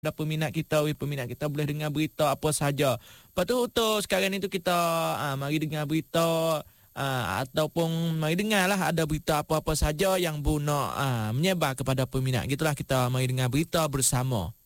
peminat kita boleh dengar berita apa sahaja. Lepas tu untuk sekarang ni tu kita mari dengar berita ataupun mari dengarlah ada berita apa-apa saja yang Bu nak menyebar kepada peminat. Gitulah kita mari dengar berita bersama.